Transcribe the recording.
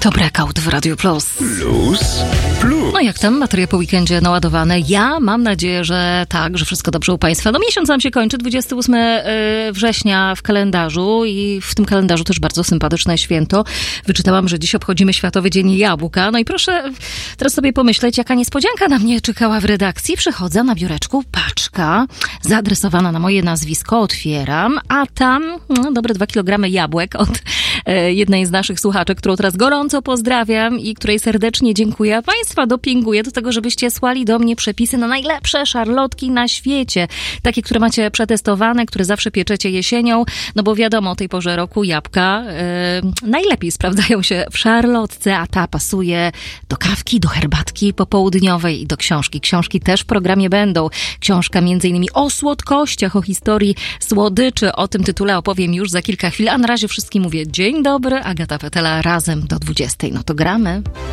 To Breakout w Radio Plus. Plus. No jak tam baterie po weekendzie naładowane? Ja mam nadzieję, że tak, że wszystko dobrze u Państwa. No miesiąc nam się kończy, 28 września w kalendarzu i w tym kalendarzu też bardzo sympatyczne święto. Wyczytałam, że dziś obchodzimy Światowy Dzień Jabłka. No i proszę teraz sobie pomyśleć, jaka niespodzianka na mnie czekała w redakcji. Przychodzę, na biureczku paczka zaadresowana na moje nazwisko, otwieram, a tam dobre 2 kg jabłek od jednej z naszych słuchaczek, którą teraz gorąco pozdrawiam i której serdecznie dziękuję. A Państwa dopinguję do tego, żebyście słali do mnie przepisy na najlepsze szarlotki na świecie. Takie, które macie przetestowane, które zawsze pieczecie jesienią, no bo wiadomo, o tej porze roku jabłka najlepiej sprawdzają się w szarlotce, a ta pasuje do kawki, do herbatki popołudniowej i do książki. Książki też w programie będą. Książka m.in. o słodkościach, o historii słodyczy. O tym tytule opowiem już za kilka chwil, a na razie wszystkim mówię dzień dobry. Agata Fetela, razem do 20. No to gramy.